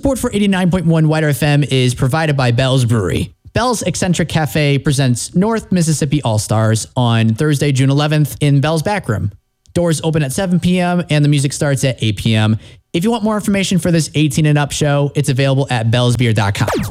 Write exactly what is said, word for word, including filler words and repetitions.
Support for eighty-nine point one Wider F M is provided by Bell's Brewery. Bell's Eccentric Cafe presents North Mississippi All-Stars on Thursday, June eleventh in Bell's Back Room. Doors open at seven p.m. and the music starts at eight p.m. If you want more information for this eighteen and up show, it's available at bells beer dot com.